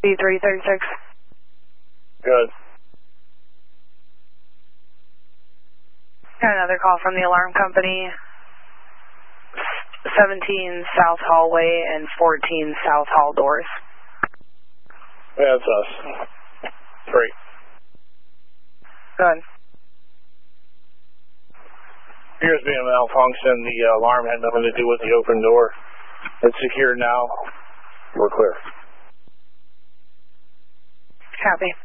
B336. Good. Got another call from the alarm company. 17 South Hallway and 14 South Hall doors. Yeah, that's us. 3. Good. Appears to be a malfunction. The alarm had nothing to do with the open door. It's secure now. We're clear. Copy.